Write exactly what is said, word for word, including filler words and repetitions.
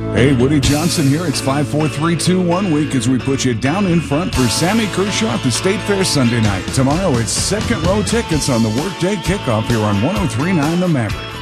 Hey, Woody Johnson here. It's five four three two one week as we put you down in front for Sammy Kershaw at the State Fair Sunday night. Tomorrow, it's second row tickets on the workday kickoff here on one oh three point nine The Maverick.